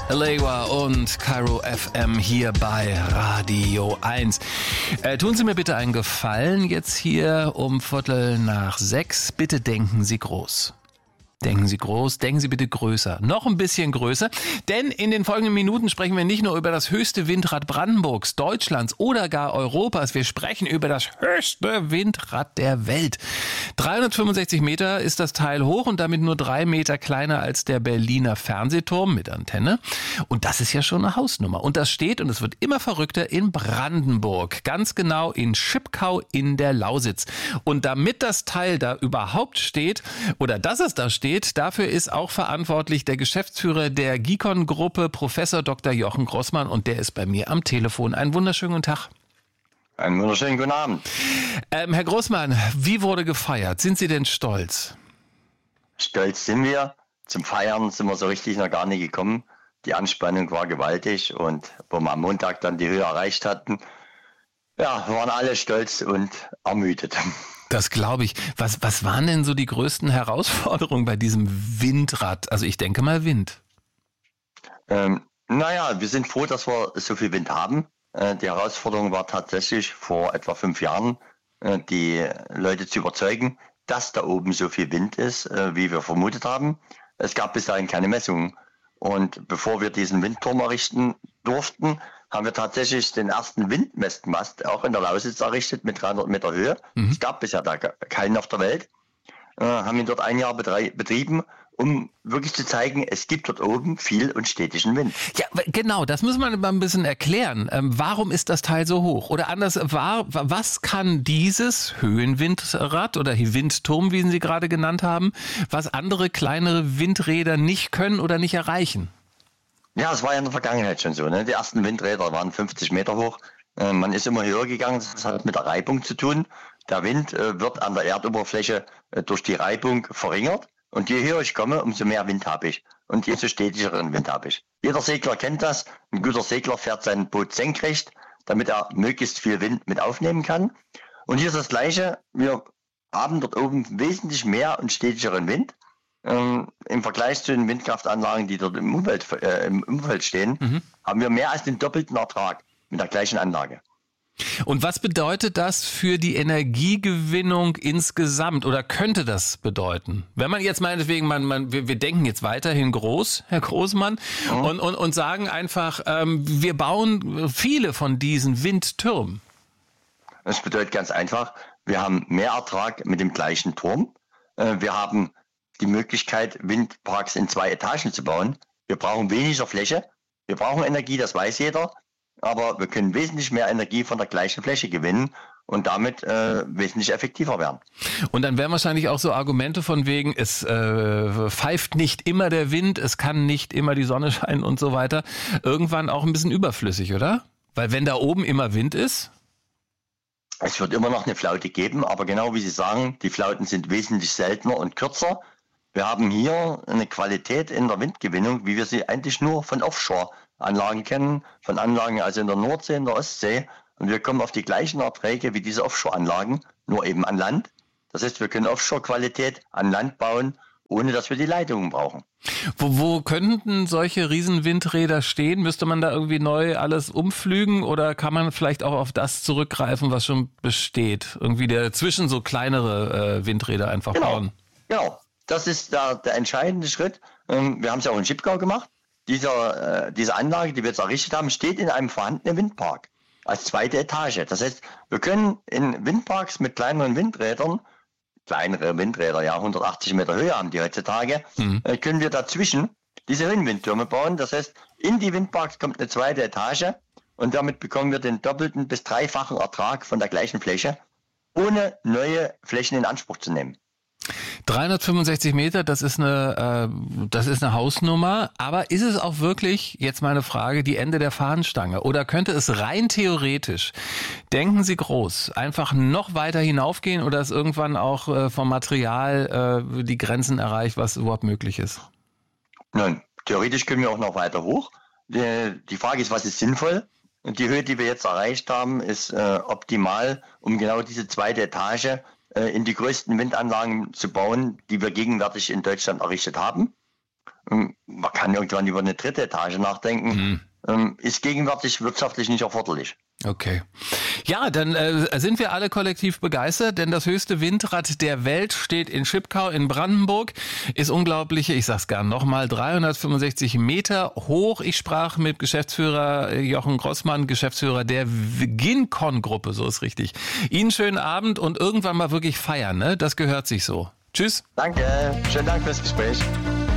Alewa und Cairo FM hier bei Radio 1. Tun Sie mir bitte einen Gefallen jetzt hier um 5:45. Bitte denken Sie groß. Denken Sie groß, denken Sie bitte größer. Noch ein bisschen größer, denn in den folgenden Minuten sprechen wir nicht nur über das höchste Windrad Brandenburgs, Deutschlands oder gar Europas. Wir sprechen über das höchste Windrad der Welt. 365 Meter ist das Teil hoch und damit nur 3 Meter kleiner als der Berliner Fernsehturm mit Antenne. Und das ist ja schon eine Hausnummer. Und das steht, und es wird immer verrückter, in Brandenburg. Ganz genau in Schipkau in der Lausitz. Und damit das Teil da überhaupt steht, oder dass es da steht, dafür ist auch verantwortlich der Geschäftsführer der GICON-Gruppe, Professor Dr. Jochen Grossmann, und der ist bei mir am Telefon. Einen wunderschönen guten Tag. Einen wunderschönen guten Abend. Herr Grossmann, wie wurde gefeiert? Sind Sie denn stolz? Stolz sind wir. Zum Feiern sind wir so richtig noch gar nicht gekommen. Die Anspannung war gewaltig und wo wir am Montag dann die Höhe erreicht hatten, ja, waren alle stolz und ermüdet. Das glaube ich. Was waren denn so die größten Herausforderungen bei diesem Windrad? Also ich denke mal Wind. Wir sind froh, dass wir so viel Wind haben. Die Herausforderung war tatsächlich vor etwa 5 Jahren, die Leute zu überzeugen, dass da oben so viel Wind ist, wie wir vermutet haben. Es gab bis dahin keine Messungen. Und bevor wir diesen Windturm errichten durften, haben wir tatsächlich den ersten Windmessmast auch in der Lausitz errichtet mit 300 Meter Höhe. Es gab bisher da keinen auf der Welt. Haben ihn dort ein Jahr betrieben, um wirklich zu zeigen, es gibt dort oben viel und stetigen Wind. Ja, genau, das muss man mal ein bisschen erklären. Warum ist das Teil so hoch? Oder anders, was kann dieses Höhenwindrad oder Windturm, wie Sie gerade genannt haben, was andere kleinere Windräder nicht können oder nicht erreichen? Ja, es war ja in der Vergangenheit schon so. Ne? Die ersten Windräder waren 50 Meter hoch. Man ist immer höher gegangen. Das hat mit der Reibung zu tun. Der Wind wird an der Erdoberfläche durch die Reibung verringert. Und je höher ich komme, umso mehr Wind habe ich. Und je stetigeren Wind habe ich. Jeder Segler kennt das. Ein guter Segler fährt sein Boot senkrecht, damit er möglichst viel Wind mit aufnehmen kann. Und hier ist das Gleiche. Wir haben dort oben wesentlich mehr und stetigeren Wind. Im Vergleich zu den Windkraftanlagen, die dort im Umfeld stehen, haben wir mehr als den doppelten Ertrag mit der gleichen Anlage. Und was bedeutet das für die Energiegewinnung insgesamt oder könnte das bedeuten? Wenn man jetzt meinetwegen, wir denken jetzt weiterhin groß, Herr Großmann, und sagen einfach, wir bauen viele von diesen Windtürmen. Das bedeutet ganz einfach, wir haben mehr Ertrag mit dem gleichen Turm. Wir haben die Möglichkeit, Windparks in 2 Etagen zu bauen. Wir brauchen weniger Fläche. Wir brauchen Energie, das weiß jeder. Aber wir können wesentlich mehr Energie von der gleichen Fläche gewinnen und damit wesentlich effektiver werden. Und dann wären wahrscheinlich auch so Argumente von wegen, es pfeift nicht immer der Wind, es kann nicht immer die Sonne scheinen und so weiter, irgendwann auch ein bisschen überflüssig, oder? Weil wenn da oben immer Wind ist? Es wird immer noch eine Flaute geben, aber genau wie Sie sagen, die Flauten sind wesentlich seltener und kürzer. Wir haben hier eine Qualität in der Windgewinnung, wie wir sie eigentlich nur von Offshore-Anlagen kennen, von Anlagen also in der Nordsee, in der Ostsee. Und wir kommen auf die gleichen Erträge wie diese Offshore-Anlagen, nur eben an Land. Das heißt, wir können Offshore-Qualität an Land bauen, ohne dass wir die Leitungen brauchen. Wo könnten solche Riesenwindräder stehen? Müsste man da irgendwie neu alles umflügen oder kann man vielleicht auch auf das zurückgreifen, was schon besteht? Irgendwie dazwischen so kleinere Windräder einfach bauen? Genau. Das ist der entscheidende Schritt. Wir haben es ja auch in Schipkau gemacht. Diese Anlage, die wir jetzt errichtet haben, steht in einem vorhandenen Windpark als 2. Etage. Das heißt, wir können in Windparks mit kleinere Windräder, ja, 180 Meter Höhe haben die heutzutage, können wir dazwischen diese Höhenwindtürme bauen. Das heißt, in die Windparks kommt eine 2. Etage und damit bekommen wir den doppelten bis 3-fachen Ertrag von der gleichen Fläche, ohne neue Flächen in Anspruch zu nehmen. 365 Meter, das ist eine Hausnummer, aber ist es auch wirklich, jetzt meine Frage, die Ende der Fahnenstange? Oder könnte es rein theoretisch, denken Sie groß, einfach noch weiter hinaufgehen oder ist irgendwann auch vom Material die Grenzen erreicht, was überhaupt möglich ist? Nein, theoretisch können wir auch noch weiter hoch. Die Frage ist, was ist sinnvoll? Die Höhe, die wir jetzt erreicht haben, ist optimal, um genau diese 2. Etage in die größten Windanlagen zu bauen, die wir gegenwärtig in Deutschland errichtet haben. Man kann irgendwann über eine dritte Etage nachdenken. Ist gegenwärtig wirtschaftlich nicht erforderlich. Okay. Ja, dann sind wir alle kollektiv begeistert, denn das höchste Windrad der Welt steht in Schipkau in Brandenburg, ist unglaubliche, ich sag's gern nochmal, 365 Meter hoch. Ich sprach mit Geschäftsführer Jochen Grossmann, Geschäftsführer der Gincon-Gruppe, so ist richtig. Ihnen schönen Abend und irgendwann mal wirklich feiern, ne? Das gehört sich so. Tschüss. Danke, schönen Dank fürs Gespräch.